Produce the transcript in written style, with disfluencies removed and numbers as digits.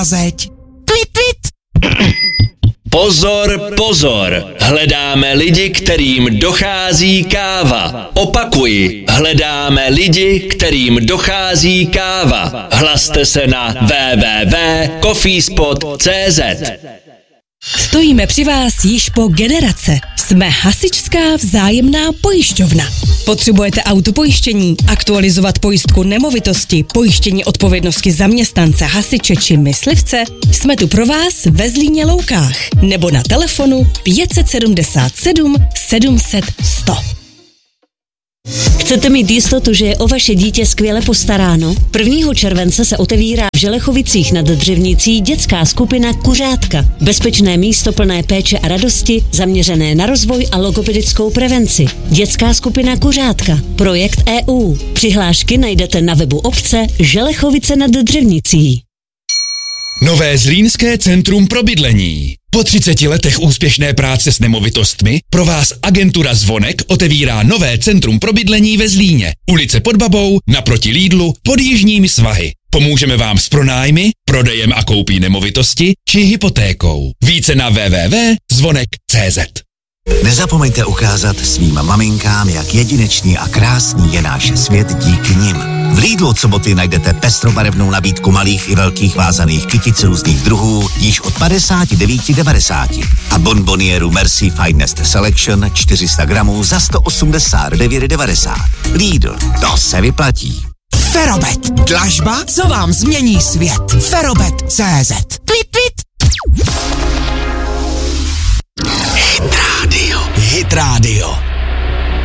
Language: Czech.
zeď. Tweet. Pozor, pozor, hledáme lidi, kterým dochází káva. Opakuji, hledáme lidi, kterým dochází káva. Hlaste se na www.coffeespot.cz. Stojíme při vás již po generace. Jsme hasičská vzájemná pojišťovna. Potřebujete autopojištění, aktualizovat pojistku nemovitosti, pojištění odpovědnosti zaměstnance, hasiče či myslivce? Jsme tu pro vás ve Zlíně Loukách nebo na telefonu 577 700 100. Chcete mít jistotu, že je o vaše dítě skvěle postaráno? 1. července se otevírá v Želechovicích nad Dřevnicí dětská skupina Kuřátka. Bezpečné místo plné péče a radosti, zaměřené na rozvoj a logopedickou prevenci. Dětská skupina Kuřátka. Projekt EU. Přihlášky najdete na webu obce Želechovice nad Dřevnicí. Nové Zlínské centrum pro bydlení. Po 30 letech úspěšné práce s nemovitostmi pro vás agentura Zvonek otevírá nové centrum pro bydlení ve Zlíně. Ulice Pod Babou, naproti Lidlu, pod Jižními svahy. Pomůžeme vám s pronájmy, prodejem a koupí nemovitosti či hypotékou. Více na www.zvonek.cz. Nezapomeňte ukázat svým maminkám, jak jedinečný a krásný je náš svět díky nim. V Lidlu od soboty najdete pestrobarevnou nabídku malých i velkých vázaných kytic různých druhů již od 59,90 a bonbonieru Merci Finest Selection 400 gramů za 189,90. Lidl, to se vyplatí. Ferobet. Dlažba, co vám změní svět. Ferobet.cz. Tweet. Hit Radio.